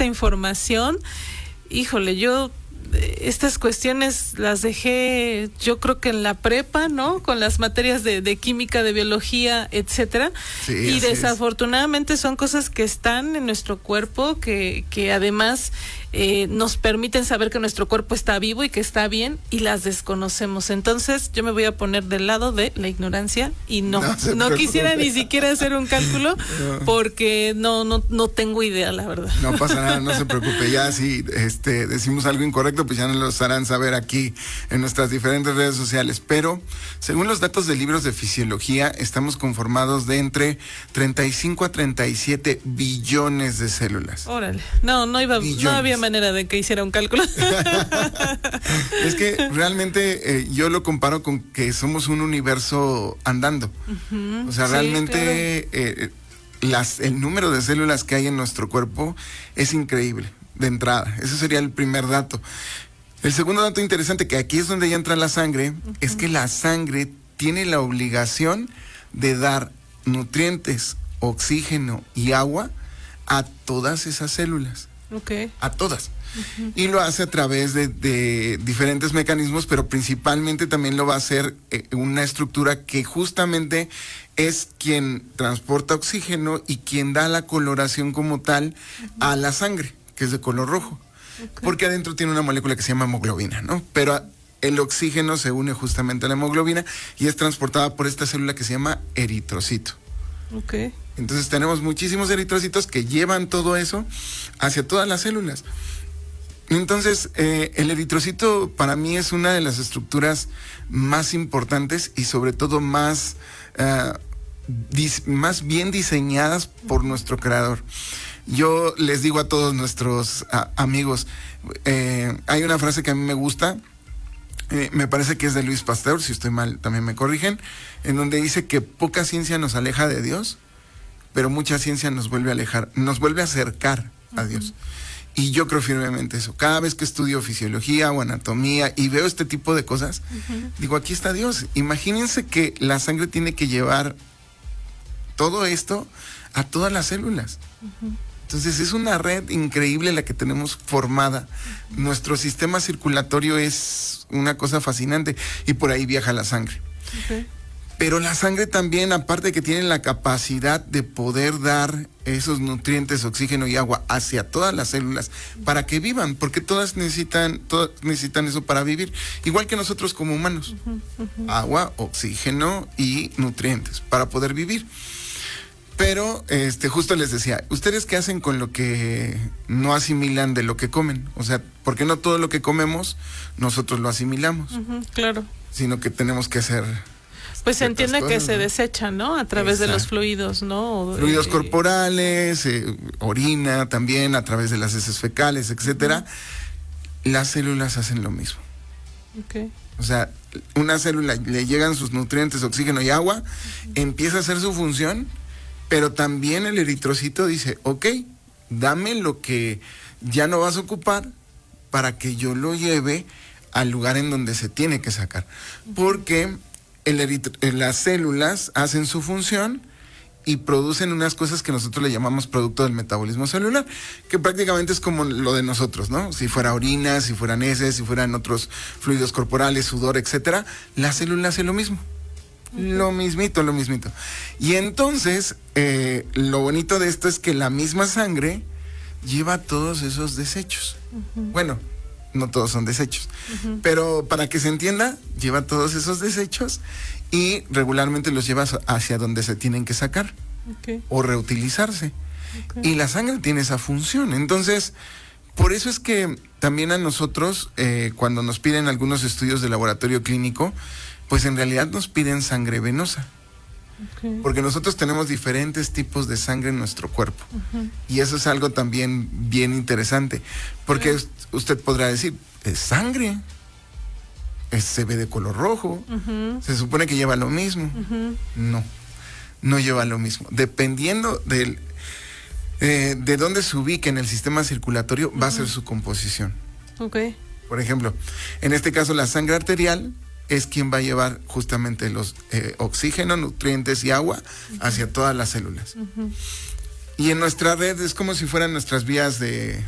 esta información. Híjole, yo estas cuestiones las dejé, yo creo que en la prepa, ¿no? Con las materias de química, de biología, etcétera. Sí, y desafortunadamente son cosas que están en nuestro cuerpo, que además nos permiten saber que nuestro cuerpo está vivo y que está bien, y las desconocemos. Entonces yo me voy a poner del lado de la ignorancia y no quisiera ni siquiera hacer un cálculo porque no tengo idea, la verdad. No pasa nada, no se preocupe. Ya si decimos algo incorrecto, pues ya nos lo harán saber aquí en nuestras diferentes redes sociales. Pero según los datos de libros de fisiología, estamos conformados de entre 35 a 37 billones de células. Órale, no había manera de que hiciera un cálculo. Es que realmente yo lo comparo con que somos un universo andando. Uh-huh. O sea, sí, realmente claro. El número de células que hay en nuestro cuerpo es increíble, de entrada. Ese sería el primer dato. El segundo dato interesante, que aquí es donde ya entra la sangre, uh-huh. es que la sangre tiene la obligación de dar nutrientes, oxígeno y agua a todas esas células. Okay. A todas. Uh-huh. Y lo hace a través de diferentes mecanismos, pero principalmente también lo va a hacer una estructura que justamente es quien transporta oxígeno y quien da la coloración como tal uh-huh. a la sangre, que es de color rojo. Okay. Porque adentro tiene una molécula que se llama hemoglobina, ¿no? Pero el oxígeno se une justamente a la hemoglobina y es transportada por esta célula que se llama eritrocito. Okay. Entonces tenemos muchísimos eritrocitos que llevan todo eso hacia todas las células. Entonces, el eritrocito para mí es una de las estructuras más importantes y sobre todo más bien diseñadas por nuestro creador. Yo les digo a todos nuestros amigos, hay una frase que a mí me gusta, me parece que es de Louis Pasteur, si estoy mal también me corrigen, en donde dice que poca ciencia nos aleja de Dios, pero mucha ciencia nos vuelve a acercar a Dios. Y yo creo firmemente eso. Cada vez que estudio fisiología o anatomía y veo este tipo de cosas, digo, aquí está Dios. Imagínense que la sangre tiene que llevar todo esto a todas las células. Entonces es una red increíble la que tenemos formada. Nuestro sistema circulatorio es una cosa fascinante y por ahí viaja la sangre. Okay. Pero la sangre también, aparte de que tiene la capacidad de poder dar esos nutrientes, oxígeno y agua hacia todas las células para que vivan, porque todas necesitan eso para vivir, igual que nosotros como humanos. Agua, oxígeno y nutrientes para poder vivir. Pero justo les decía, ¿ustedes qué hacen con lo que no asimilan de lo que comen? O sea, porque no todo lo que comemos nosotros lo asimilamos. Claro. Sino que tenemos que hacer... Pues se entiende que se desecha, ¿no? A través de los fluidos, ¿no? Fluidos corporales, orina también, a través de las heces fecales, etcétera. Las células hacen lo mismo. Okay. O sea, una célula le llegan sus nutrientes, oxígeno y agua, empieza a hacer su función, pero también el eritrocito dice, ok, dame lo que ya no vas a ocupar para que yo lo lleve al lugar en donde se tiene que sacar. Porque las células hacen su función y producen unas cosas que nosotros le llamamos producto del metabolismo celular, que prácticamente es como lo de nosotros, ¿no? Si fuera orina, si fueran heces, si fueran otros fluidos corporales, sudor, etcétera, la célula hace lo mismo. Lo mismito. Y entonces, lo bonito de esto es que la misma sangre lleva todos esos desechos. Bueno, no todos son desechos, pero para que se entienda, lleva todos esos desechos y regularmente los lleva hacia donde se tienen que sacar o reutilizarse. Y la sangre tiene esa función. Entonces, por eso es que también a nosotros, cuando nos piden algunos estudios de laboratorio clínico, pues en realidad nos piden sangre venosa. Porque nosotros tenemos diferentes tipos de sangre en nuestro cuerpo. Y eso es algo también bien interesante. Porque usted podrá decir, es sangre. Se ve de color rojo. Se supone que lleva lo mismo. No lleva lo mismo. Dependiendo de dónde se ubique en el sistema circulatorio, va a ser su composición. Por ejemplo, en este caso la sangre arterial es quien va a llevar justamente los oxígeno, nutrientes y agua hacia todas las células. Y en nuestra red es como si fueran nuestras vías de